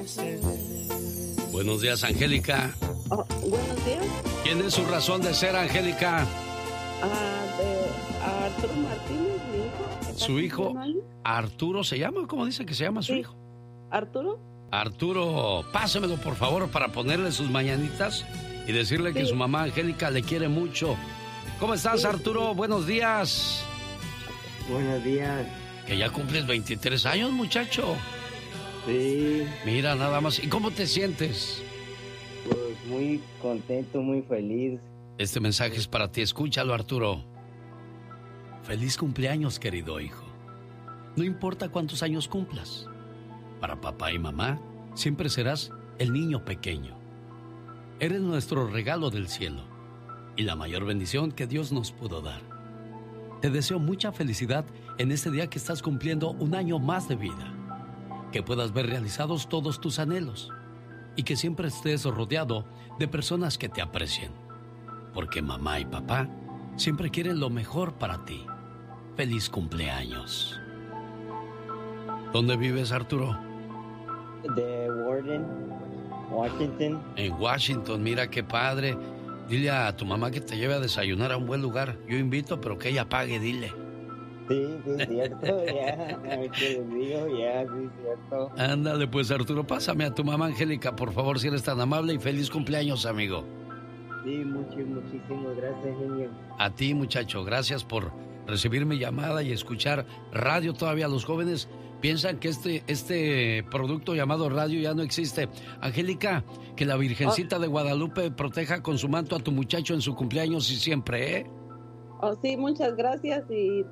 Buenos días, Angélica. Buenos días. ¿Quién es su razón de ser, Angélica? A Arturo Martínez, mi hijo. ¿Su hijo Arturo se llama? ¿Cómo dice que se llama su hijo? ¿Arturo? Arturo, pásemelo por favor para ponerle sus mañanitas y decirle que su mamá Angélica le quiere mucho. ¿Cómo estás, Arturo? Buenos días. Buenos días. Que ya cumples 23 años, muchacho. Sí. Mira, nada más. ¿Y cómo te sientes? Pues muy contento, muy feliz. Este mensaje es para ti. Escúchalo, Arturo. Feliz cumpleaños, querido hijo. No importa cuántos años cumplas. Para papá y mamá, siempre serás el niño pequeño. Eres nuestro regalo del cielo y la mayor bendición que Dios nos pudo dar. Te deseo mucha felicidad en este día que estás cumpliendo un año más de vida. Que puedas ver realizados todos tus anhelos y que siempre estés rodeado de personas que te aprecien. Porque mamá y papá siempre quieren lo mejor para ti. Feliz cumpleaños. ¿Dónde vives, Arturo? De Warden, Washington. En Washington, mira qué padre. Dile a tu mamá que te lleve a desayunar a un buen lugar. Yo invito, pero que ella pague, dile. Sí, es cierto, ya. Te lo digo, ya, sí, es cierto. Ándale, pues, Arturo, pásame a tu mamá Angélica, por favor, si eres tan amable, y feliz cumpleaños, amigo. Sí, muchísimas gracias, genio. A ti, muchacho, gracias por recibir mi llamada y escuchar radio. Todavía los jóvenes piensan que este producto llamado radio ya no existe. Angélica, que la Virgencita de Guadalupe proteja con su manto a tu muchacho en su cumpleaños y siempre, ¿eh? Oh, sí, muchas gracias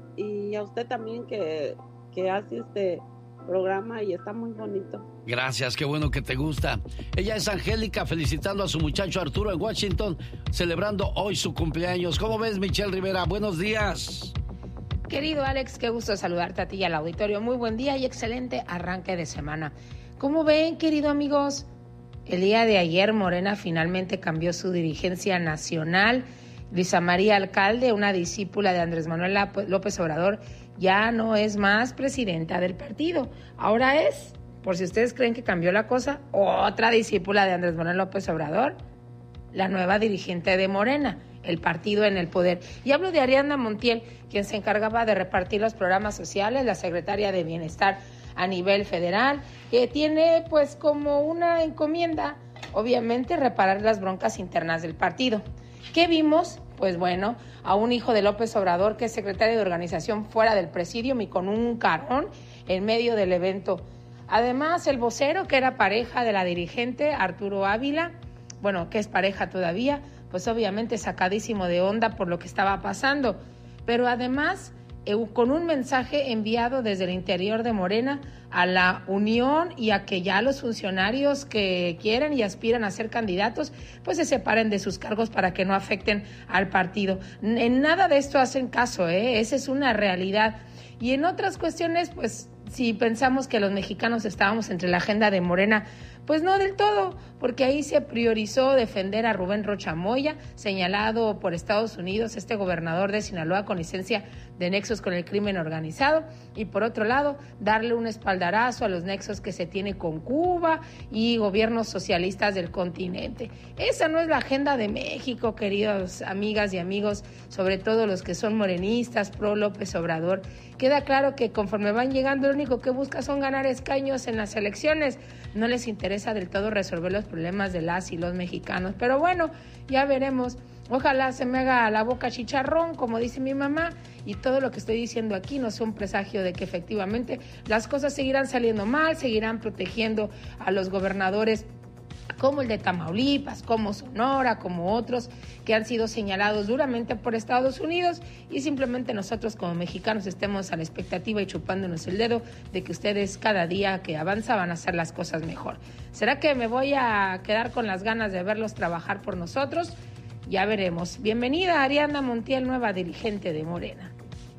y a usted también que hace este programa y está muy bonito. Gracias, qué bueno que te gusta. Ella es Angélica, felicitando a su muchacho Arturo en Washington, celebrando hoy su cumpleaños. ¿Cómo ves, Michelle Rivera? Buenos días. Querido Alex, qué gusto saludarte a ti y al auditorio. Muy buen día y excelente arranque de semana. ¿Cómo ven, querido amigos? El día de ayer Morena finalmente cambió su dirigencia nacional. Luisa María Alcalde, una discípula de Andrés Manuel López Obrador, ya no es más presidenta del partido. Ahora es, por si ustedes creen que cambió la cosa, otra discípula de Andrés Manuel López Obrador, la nueva dirigente de Morena, el partido en el poder. Y hablo de Ariadna Montiel, quien se encargaba de repartir los programas sociales, la secretaria de Bienestar a nivel federal, que tiene pues como una encomienda, obviamente, reparar las broncas internas del partido. ¿Qué vimos? Pues bueno, a un hijo de López Obrador que es secretario de organización fuera del presidium y con un carón en medio del evento. Además, el vocero, que era pareja de la dirigente, Arturo Ávila, bueno, que es pareja todavía, pues obviamente sacadísimo de onda por lo que estaba pasando. Pero además, con un mensaje enviado desde el interior de Morena a la unión y a que ya los funcionarios que quieren y aspiran a ser candidatos, pues se separen de sus cargos para que no afecten al partido. En nada de esto hacen caso, esa es una realidad. Y en otras cuestiones, pues si pensamos que los mexicanos estábamos entre la agenda de Morena, pues no del todo, porque ahí se priorizó defender a Rubén Rocha Moya, señalado por Estados Unidos, este gobernador de Sinaloa con licencia de nexos con el crimen organizado, y por otro lado, darle un espaldarazo a los nexos que se tiene con Cuba y gobiernos socialistas del continente. Esa no es la agenda de México, queridas amigas y amigos, sobre todo los que son morenistas, pro López Obrador. Queda claro que conforme van llegando, lo único que buscan son ganar escaños en las elecciones. No les interesa del todo resolver los problemas de las y los mexicanos. Pero bueno, ya veremos. Ojalá se me haga la boca chicharrón, como dice mi mamá, y todo lo que estoy diciendo aquí no sea un presagio de que efectivamente las cosas seguirán saliendo mal, seguirán protegiendo a los gobernadores como el de Tamaulipas, como Sonora, como otros que han sido señalados duramente por Estados Unidos, y simplemente nosotros como mexicanos estemos a la expectativa y chupándonos el dedo de que ustedes cada día que avanza van a hacer las cosas mejor. ¿Será que me voy a quedar con las ganas de verlos trabajar por nosotros? Ya veremos. Bienvenida Ariadna Montiel, nueva dirigente de Morena.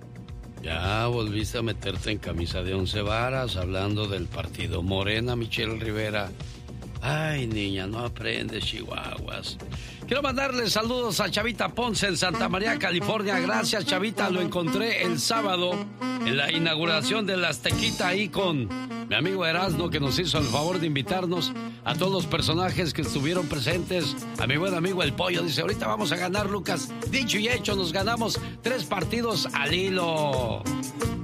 Ya volviste a meterte en camisa de 11 varas hablando del partido Morena, Michelle Rivera. Ay, niña, no aprendes, chihuahuas. Quiero mandarle saludos a Chavita Ponce en Santa María, California. Gracias, Chavita. Lo encontré el sábado en la inauguración de la Aztequita ahí con Mi amigo Erasmo, que nos hizo el favor de invitarnos a todos los personajes que estuvieron presentes. A mi buen amigo El Pollo, dice, ahorita vamos a ganar, Lucas. Dicho y hecho, nos ganamos 3 partidos al hilo.